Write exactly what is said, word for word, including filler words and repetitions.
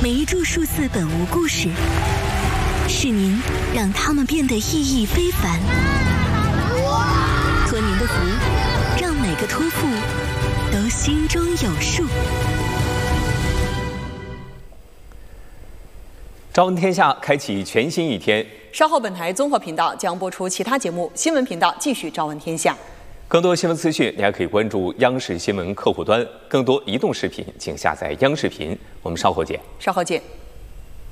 每一注数字本无故事，是您让它们变得意义非凡。托您的福，让每个托付都心中有数。 朝闻天下，开启全新一天。 稍后本台综合频道将播出其他节目，新闻频道继续朝闻天下。 更多新闻资讯，你还可以关注央视新闻客户端。更多移动视频，请下载央视频。我们稍后见。 稍后见。